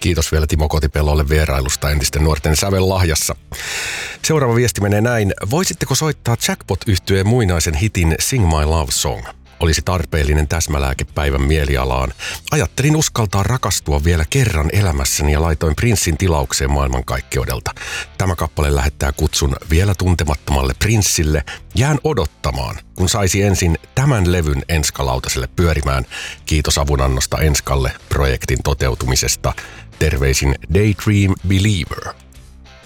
Kiitos vielä Timo Kotipellolle vierailusta entisten nuorten sävellahjassa. Seuraava viesti menee näin. Voisitteko soittaa Jackpot-yhtyeen muinaisen hitin Sing My Love Song? Olisi tarpeellinen täsmälääke päivän mielialaan. Ajattelin uskaltaa rakastua vielä kerran elämässäni ja laitoin Princein tilaukseen maailmankaikkeudelta. Tämä kappale lähettää kutsun vielä tuntemattomalle Princelle. Jään odottamaan, kun saisi ensin tämän levyn Enska-lautaselle pyörimään. Kiitos avunannosta Enskalle projektin toteutumisesta. Terveisin Daydream Believer.